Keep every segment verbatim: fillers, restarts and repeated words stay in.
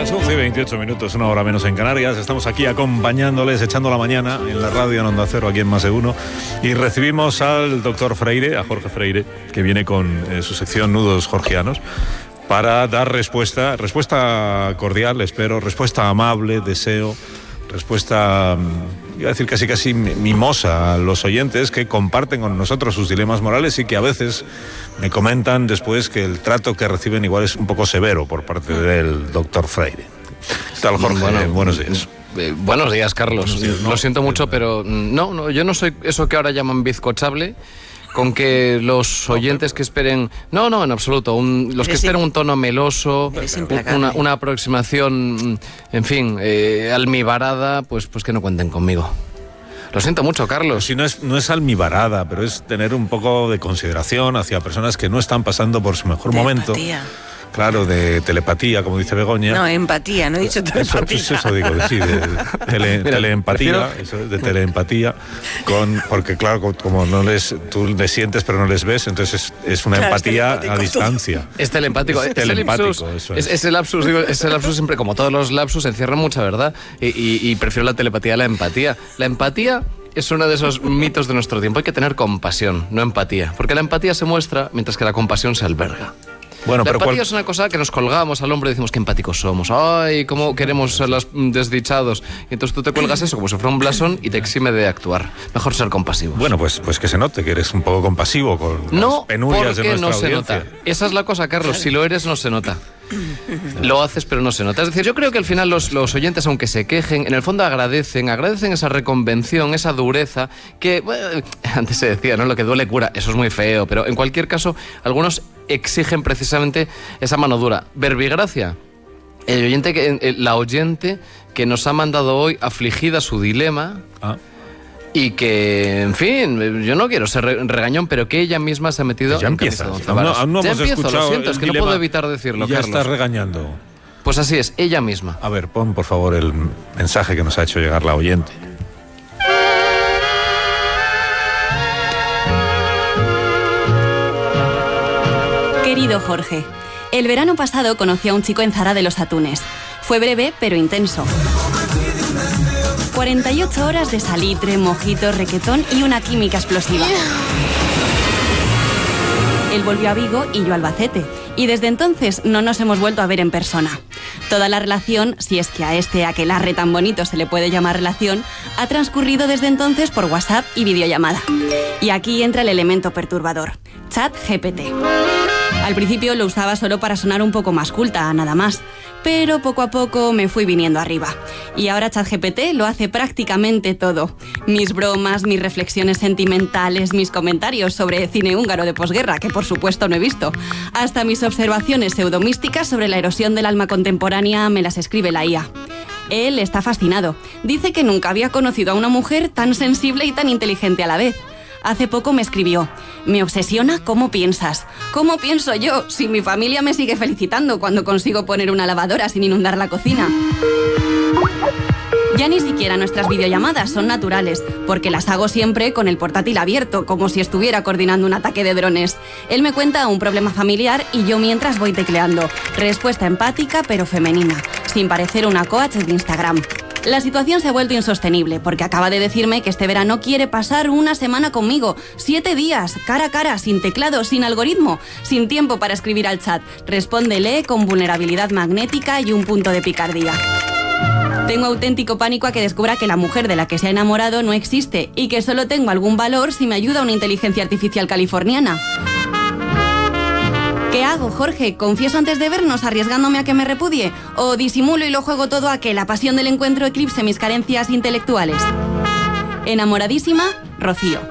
Las once y veintiocho minutos, una hora menos en Canarias. Estamos aquí acompañándoles, echando la mañana en la radio en Onda Cero, aquí en Más de Uno. Y recibimos al doctor Freire, a Jorge Freire, que viene con eh, su sección Nudos Jorgianos, para dar respuesta, respuesta cordial, espero, respuesta amable, deseo, respuesta, iba a decir casi casi mimosa a los oyentes que comparten con nosotros sus dilemas morales y que a veces me comentan después que el trato que reciben igual es un poco severo por parte del doctor Freire. ¿Qué tal, Jorge? Bueno, eh, buenos días. Eh, buenos días, Carlos. Buenos días, no, Lo siento mucho, pero no, no, yo no soy eso que ahora llaman bizcochable, con que los oyentes que esperen... No, no, en absoluto. Un, los que esperen un tono meloso, una, una aproximación, en fin, eh, almibarada, pues, pues que no cuenten conmigo. Lo siento mucho, Carlos. Si no es, no es almibarada, pero es tener un poco de consideración hacia personas que no están pasando por su mejor de momento. Empatía. Claro, de telepatía, como dice Begoña. No, empatía, no he dicho telepatía. Eso, eso digo, sí, de tele, Mira, teleempatía, prefiero... eso, de teleempatía, con, porque claro, como no les, tú les sientes pero no les ves, entonces es, es una claro, empatía es a distancia. Es telepático. Es, es telepático, lapsus, eso es. es. Ese lapsus, digo, ese lapsus siempre, como todos los lapsus, encierra mucha verdad y, y, y prefiero la telepatía a la empatía. La empatía es uno de esos mitos de nuestro tiempo. Hay que tener compasión, no empatía, porque la empatía se muestra mientras que la compasión se alberga. Bueno, la pero empatía cual... es una cosa que nos colgamos al hombro y decimos que empáticos somos. Ay, cómo queremos ser los desdichados. Y entonces tú te cuelgas eso como si fuera un blasón y te exime de actuar. Mejor ser compasivo. Bueno, pues, pues que se note que eres un poco compasivo con no, las penurias de nuestra no audiencia. Se nota. Esa es la cosa, Carlos. Si lo eres, no se nota. Lo haces, pero no se nota. Es decir, yo creo que al final los, los oyentes, aunque se quejen, en el fondo agradecen, agradecen esa reconvención, esa dureza, que bueno, antes se decía, ¿no? Lo que duele cura. Eso es muy feo, pero en cualquier caso, algunos exigen precisamente esa mano dura. Verbigracia, el oyente que, la oyente que nos ha mandado hoy afligida su dilema. Ah. Y que, en fin, yo no quiero ser regañón, pero que ella misma se ha metido pues ya en empieza. Aún no, aún no ya hemos empiezo, escuchado lo siento, es que no puedo evitar decirlo, ya Carlos. Estás regañando. Pues así es, ella misma. A ver, pon por favor el mensaje que nos ha hecho llegar la oyente. Querido Jorge, el verano pasado conocí a un chico en Zara de los Atunes. Fue breve, pero intenso. cuarenta y ocho horas de salitre, mojito, requetón y una química explosiva. Él volvió a Vigo y yo a Albacete. Y desde entonces no nos hemos vuelto a ver en persona. Toda la relación, si es que a este aquelarre tan bonito se le puede llamar relación, ha transcurrido desde entonces por WhatsApp y videollamada. Y aquí entra el elemento perturbador, ChatGPT. Al principio lo usaba solo para sonar un poco más culta, nada más. Pero poco a poco me fui viniendo arriba. Y ahora ChatGPT lo hace prácticamente todo. Mis bromas, mis reflexiones sentimentales, mis comentarios sobre cine húngaro de posguerra, que por supuesto no he visto. Hasta mis observaciones pseudomísticas sobre la erosión del alma contemporánea me las escribe la I A. Él está fascinado. Dice que nunca había conocido a una mujer tan sensible y tan inteligente a la vez. Hace poco me escribió: me obsesiona cómo piensas. ¿Cómo pienso yo si mi familia me sigue felicitando cuando consigo poner una lavadora sin inundar la cocina? Ya ni siquiera nuestras videollamadas son naturales, porque las hago siempre con el portátil abierto, como si estuviera coordinando un ataque de drones. Él me cuenta un problema familiar y yo mientras voy tecleando. Respuesta empática pero femenina, sin parecer una coach de Instagram. La situación se ha vuelto insostenible porque acaba de decirme que este verano quiere pasar una semana conmigo, siete días, cara a cara, sin teclado, sin algoritmo, sin tiempo para escribir al chat. Respóndele con vulnerabilidad magnética y un punto de picardía. Tengo auténtico pánico a que descubra que la mujer de la que se ha enamorado no existe y que solo tengo algún valor si me ayuda una inteligencia artificial californiana. ¿Qué hago, Jorge? ¿Confieso antes de vernos arriesgándome a que me repudie? ¿O disimulo y lo juego todo a que la pasión del encuentro eclipse mis carencias intelectuales? Enamoradísima, Rocío.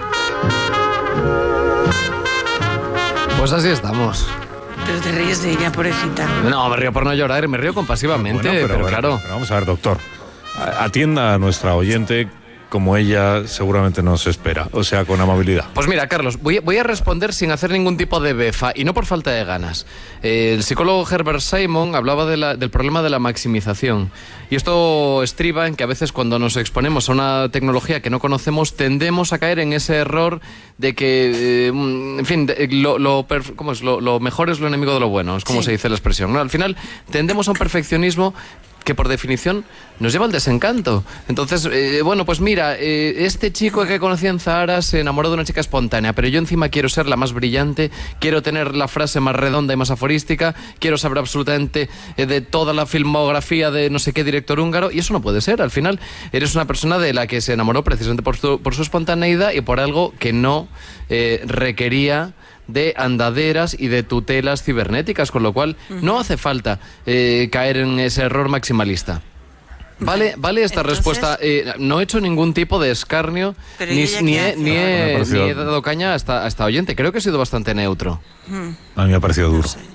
Pues así estamos. Pero te ríes de ella, pobrecita. No, me río por no llorar, me río compasivamente, bueno, pero, pero bueno, claro. Pero vamos a ver, doctor. Atienda a nuestra oyente como ella seguramente nos espera, o sea, con amabilidad. Pues mira, Carlos, voy a, voy a responder sin hacer ningún tipo de befa y no por falta de ganas. Eh, el psicólogo Herbert Simon hablaba de la, del problema de la maximización. Y esto estriba en que a veces cuando nos exponemos a una tecnología que no conocemos tendemos a caer en ese error de que, eh, en fin, de, lo, lo, ¿cómo es? Lo, lo mejor es lo enemigo de lo bueno, es como Sí. se dice la expresión, ¿no? Al final tendemos a un perfeccionismo que por definición nos lleva al desencanto. Entonces, eh, bueno, pues mira, eh, este chico que conocí en Zahara se enamoró de una chica espontánea, pero yo encima quiero ser la más brillante, quiero tener la frase más redonda y más aforística, quiero saber absolutamente eh, de toda la filmografía de no sé qué director húngaro, y eso no puede ser. Al final, eres una persona de la que se enamoró precisamente por su, por su espontaneidad y por algo que no eh, requería de andaderas y de tutelas cibernéticas, con lo cual uh-huh. no hace falta eh, caer en ese error maximalista. Vale, vale esta Entonces, respuesta. Eh, no he hecho ningún tipo de escarnio, ni, ni, he, ni, he, ni he dado caña a esta, a esta oyente. Creo que he sido bastante neutro. A mí me ha parecido duro. No sé.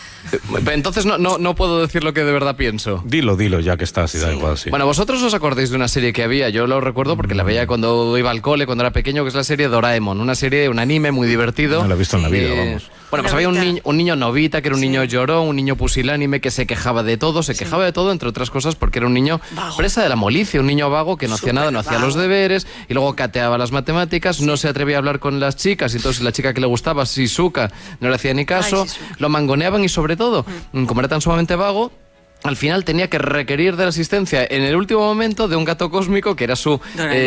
Entonces no, no, no puedo decir lo que de verdad pienso. Dilo, dilo, ya que estás, y da Sí. igual, sí. Bueno, vosotros os acordáis de una serie que había, yo lo recuerdo porque la veía cuando iba al cole, cuando era pequeño, que es la serie Doraemon, una serie, un anime muy divertido. No la he visto en la vida, vamos. Bueno, pues había un Novita. niño, un niño Novita, que era un Sí. niño llorón, un niño pusilánime que se quejaba de todo, se quejaba de todo, entre otras cosas, porque era un niño Vago. presa de la molicie, un niño vago que no hacía Súper nada, no hacía vago. los deberes, y luego cateaba las matemáticas, no se atrevía a hablar con las chicas, y entonces la chica que le gustaba, Shizuka, no le hacía ni caso, Ay, Shizuka. lo mangoneaban y sobre todo, como era tan sumamente vago, al final tenía que requerir de la asistencia en el último momento de un gato cósmico que era su,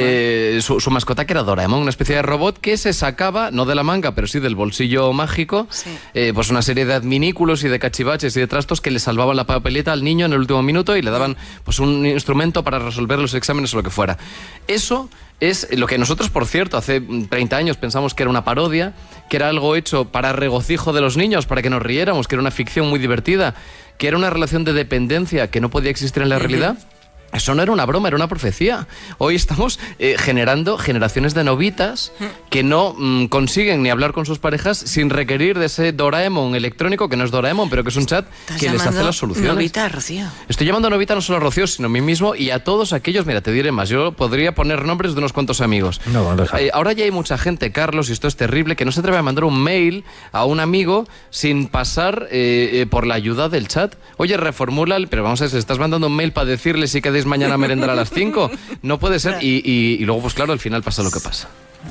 eh, su, su mascota, que era Doraemon, una especie de robot que se sacaba, no de la manga, pero sí del bolsillo mágico, Sí. eh, pues una serie de adminículos y de cachivaches y de trastos que le salvaban la papeleta al niño en el último minuto y le daban pues un instrumento para resolver los exámenes o lo que fuera. Eso es lo que nosotros, por cierto, hace treinta años pensamos que era una parodia, que era algo hecho para regocijo de los niños, para que nos riéramos, que era una ficción muy divertida, que era una relación de dependencia que no podía existir en la realidad. Eso no era una broma, era una profecía. Hoy estamos eh, generando generaciones de novitas que no mm, consiguen ni hablar con sus parejas sin requerir de ese Doraemon electrónico, que no es Doraemon, pero que es un chat Estás que les hace llamando las soluciones. Novita, Rocío. Estoy llamando a Novita no solo a Rocío, sino a mí mismo y a todos aquellos, mira, te diré más, yo podría poner nombres de unos cuantos amigos. No, deja. Eh, ahora ya hay mucha gente, Carlos, y esto es terrible, que no se atreve a mandar un mail a un amigo sin pasar eh, eh, por la ayuda del chat. Oye, reformula, el- pero vamos a ver, si estás mandando un mail para decirle si queréis mañana a merendar a las cinco, no puede ser. Y, y- y luego, pues claro, al final pasa lo que pasa.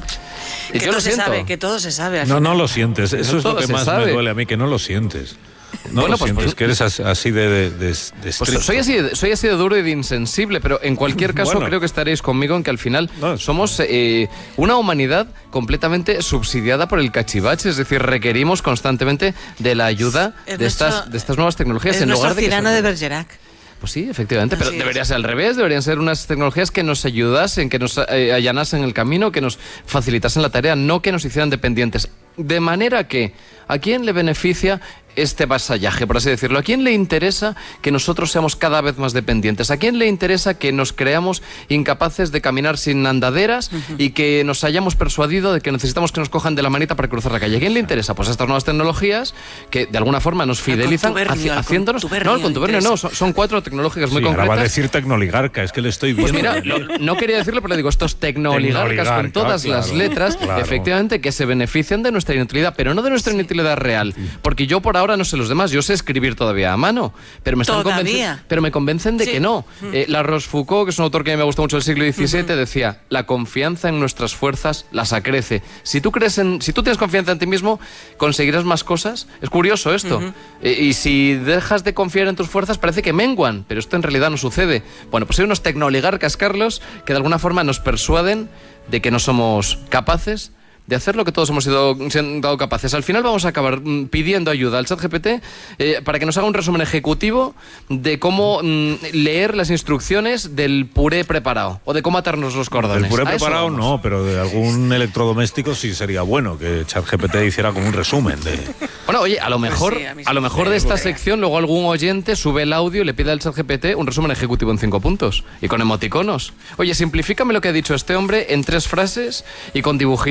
Y Que yo todo lo se siento. sabe, que todo se sabe. al No, no final. lo sientes, eso es Todo lo que se más sabe. me duele a mí, que no lo sientes. No Bueno, lo pues, sientes, pues- que eres as- así de, de, de, de Pues estricto. soy así, de- soy así de duro y de insensible, pero en cualquier caso Bueno. creo que estaréis conmigo en que al final No, es- somos eh, una humanidad completamente subsidiada por el cachivache, es decir, requerimos constantemente de la ayuda Es de estas, nuestro- de estas nuevas tecnologías Es en nuestro lugar de que Cirano sean- de Bergerac. Pues sí, efectivamente, pero Así debería es. ser al revés, deberían ser unas tecnologías que nos ayudasen, que nos eh, allanasen el camino, que nos facilitasen la tarea, no que nos hicieran dependientes. De manera que, ¿a quién le beneficia este vasallaje, por así decirlo? ¿A quién le interesa que nosotros seamos cada vez más dependientes? ¿A quién le interesa que nos creamos incapaces de caminar sin andaderas y que nos hayamos persuadido de que necesitamos que nos cojan de la manita para cruzar la calle? ¿A quién le interesa? Pues estas nuevas tecnologías que de alguna forma nos fidelizan, contubernio, haci- al haciéndonos... contubernio No, el contubernio no, interesa. son, son cuatro tecnológicas muy Sí, ahora concretas. va a decir tecnoligarca, es que le estoy viendo. Pues mira, lo- no quería decirlo, pero digo, estos tecnooligarcas con Tecnooligarca, todas las claro, letras, claro. efectivamente, que se benefician de nuestra inutilidad, pero no de nuestra inutilidad real. Porque yo por ahora no sé los demás, yo sé escribir todavía a mano, pero me están Todavía. convencen- pero me convencen de Sí. que no. Eh, La Rochefoucauld, que es un autor que a mí me gusta mucho del siglo diecisiete, decía, la confianza en nuestras fuerzas las acrece. Si tú crees en, si tú tienes confianza en ti mismo, conseguirás más cosas. Es curioso esto. Eh, y si dejas de confiar en tus fuerzas, parece que menguan, pero esto en realidad no sucede. Bueno, pues hay unos tecnooligarcas, Carlos, que de alguna forma nos persuaden de que no somos capaces de hacer lo que todos hemos sido, sido capaces. Al final vamos a acabar mm, pidiendo ayuda al ChatGPT eh, para que nos haga un resumen ejecutivo de cómo mm, leer las instrucciones del puré preparado o de cómo atarnos los cordones. El puré A eso preparado vamos. no, pero de algún electrodoméstico sí sería bueno que ChatGPT hiciera como un resumen de... Bueno, oye, a lo mejor, sí, a mí sí a lo me mejor de esta sección luego algún oyente sube el audio y le pide al ChatGPT un resumen ejecutivo en cinco puntos y con emoticonos. Oye, simplifícame lo que ha dicho este hombre en tres frases y con dibujitos.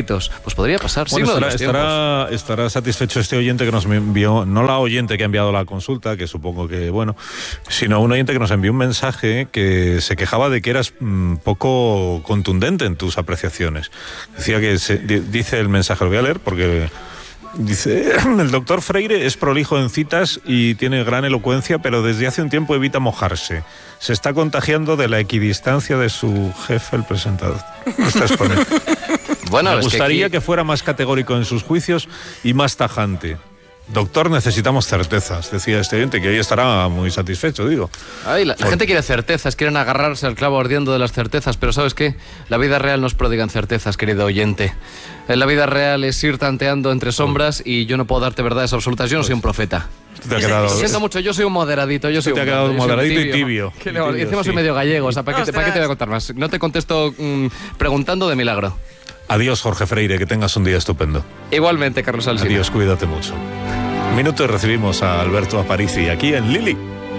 Pues podría pasar. Bueno, Signo de estará, los estará, estará satisfecho este oyente que nos envió, no la oyente que ha enviado la consulta, que supongo que, bueno, sino un oyente que nos envió un mensaje que se quejaba de que eras mmm, poco contundente en tus apreciaciones. Decía que, se, dice el mensaje, lo voy a leer porque... Dice, el doctor Freire es prolijo en citas y tiene gran elocuencia, pero desde hace un tiempo evita mojarse. Se está contagiando de la equidistancia de su jefe, el presentador. Estás con él. Bueno, Me es gustaría que, aquí... que fuera más categórico en sus juicios y más tajante. Doctor, necesitamos certezas, decía este oyente, que hoy estará muy satisfecho, digo. Ay, la, la gente quiere certezas, quieren agarrarse al clavo ardiendo de las certezas, pero ¿sabes qué? La vida real nos prodigan certezas, querido oyente. En la vida real es ir tanteando entre sombras y yo no puedo darte verdades absolutas, yo no soy un profeta. Te ha quedado... Siento mucho, yo soy un moderadito, yo soy te un... ha quedado yo moderadito soy un y tibio. ¿Qué le... tibio, Encima sí. soy medio gallego, o sea, ¿para qué, te, ¿para qué te voy a contar más? No te contesto mmm, preguntando de milagro. Adiós, Jorge Freire, que tengas un día estupendo. Igualmente, Carlos Alsina. Adiós, cuídate mucho. Un minuto y recibimos a Alberto Aparici aquí en Lili.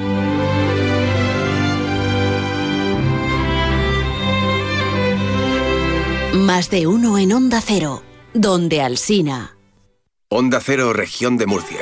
Más de uno en Onda Cero, donde Alsina. Onda Cero, Región de Murcia.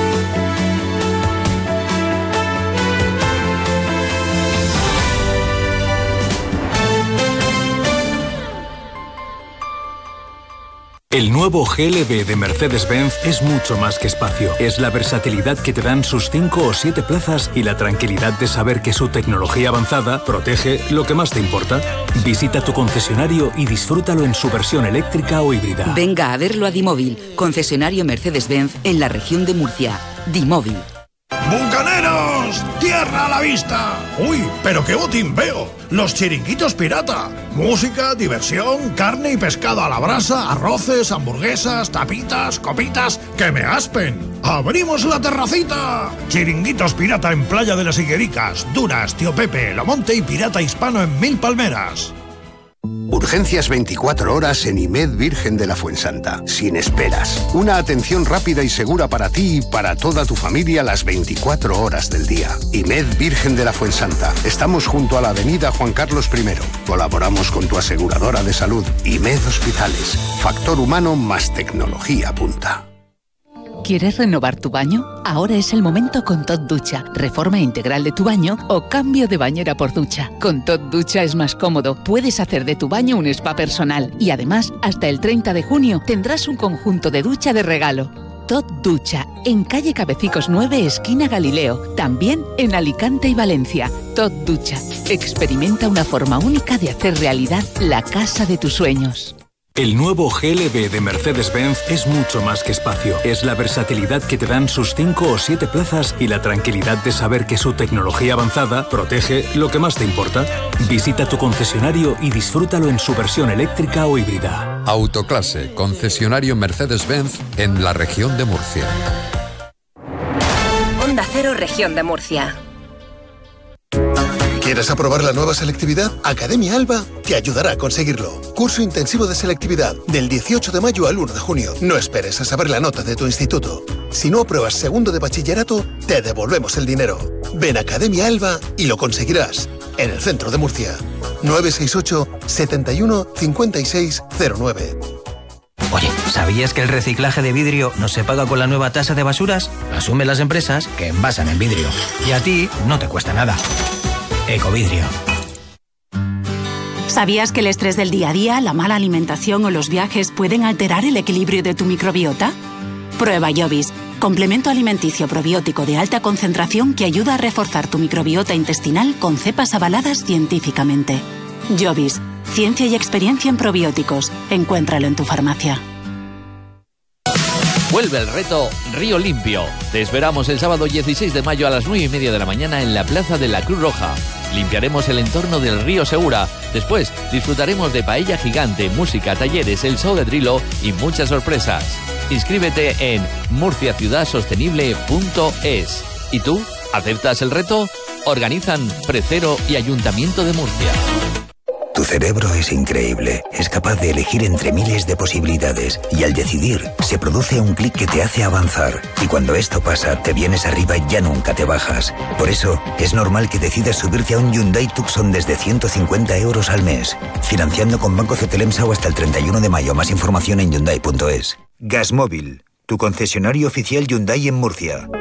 El nuevo G L B de Mercedes-Benz es mucho más que espacio. Es la versatilidad que te dan sus cinco o siete plazas y la tranquilidad de saber que su tecnología avanzada protege lo que más te importa. Visita tu concesionario y disfrútalo en su versión eléctrica o híbrida. Venga a verlo a Dimóvil, concesionario Mercedes-Benz en la región de Murcia. Dimóvil. ¡Bucaneros! ¡Tierra a la vista! ¡Uy, pero qué botín veo! ¡Los chiringuitos pirata! Música, diversión, carne y pescado a la brasa, arroces, hamburguesas, tapitas, copitas... ¡Que me aspen! ¡Abrimos la terracita! Chiringuitos pirata en Playa de las Higuericas, Dunas, Tío Pepe, Lomonte y Pirata Hispano en Mil Palmeras. Urgencias veinticuatro horas en IMED Virgen de la Fuensanta. Sin esperas. Una atención rápida y segura para ti y para toda tu familia las veinticuatro horas del día. IMED Virgen de la Fuensanta. Estamos junto a la avenida Juan Carlos primero. Colaboramos con tu aseguradora de salud. IMED Hospitales. Factor humano más tecnología punta. ¿Quieres renovar tu baño? Ahora es el momento con Tot Ducha. Reforma integral de tu baño o cambio de bañera por ducha. Con Tot Ducha es más cómodo. Puedes hacer de tu baño un spa personal. Y además, hasta el treinta de junio tendrás un conjunto de ducha de regalo. Tot Ducha, en calle Cabecicos nueve, esquina Galileo. También en Alicante y Valencia. Tot Ducha. Experimenta una forma única de hacer realidad la casa de tus sueños. El nuevo G L B de Mercedes-Benz es mucho más que espacio. Es la versatilidad que te dan sus cinco o siete plazas y la tranquilidad de saber que su tecnología avanzada protege lo que más te importa. Visita tu concesionario y disfrútalo en su versión eléctrica o híbrida. Autoclase, concesionario Mercedes-Benz en la región de Murcia. Onda Cero, región de Murcia. ¿Quieres aprobar la nueva selectividad? Academia Alba te ayudará a conseguirlo. Curso intensivo de selectividad del dieciocho de mayo al uno de junio. No esperes a saber la nota de tu instituto. Si no apruebas segundo de bachillerato, te devolvemos el dinero. Ven a Academia Alba y lo conseguirás. En el centro de Murcia. nueve seis ocho, setenta y uno, cincuenta y seis cero nueve. Oye, ¿sabías que el reciclaje de vidrio no se paga con la nueva tasa de basuras? Lo asumen las empresas que envasan en vidrio. Y a ti no te cuesta nada. Ecovidrio. ¿Sabías que el estrés del día a día, la mala alimentación o los viajes pueden alterar el equilibrio de tu microbiota? Prueba Jovis, complemento alimenticio probiótico de alta concentración que ayuda a reforzar tu microbiota intestinal con cepas avaladas científicamente. Jovis, ciencia y experiencia en probióticos. Encuéntralo en tu farmacia. Vuelve el reto Río Limpio. Te esperamos el sábado dieciséis de mayo a las nueve y media de la mañana en la Plaza de la Cruz Roja. Limpiaremos el entorno del río Segura. Después disfrutaremos de paella gigante, música, talleres, el show de Drilo y muchas sorpresas. Inscríbete en murcia ciudad sostenible punto es. ¿Y tú? ¿Aceptas el reto? Organizan Precero y Ayuntamiento de Murcia. Tu cerebro es increíble. Es capaz de elegir entre miles de posibilidades y al decidir se produce un clic que te hace avanzar. Y cuando esto pasa, te vienes arriba y ya nunca te bajas. Por eso, es normal que decidas subirte a un Hyundai Tucson desde ciento cincuenta euros al mes. Financiando con Banco Cetelemsa o hasta el treinta y uno de mayo. Más información en Hyundai punto es. Gasmóvil, tu concesionario oficial Hyundai en Murcia.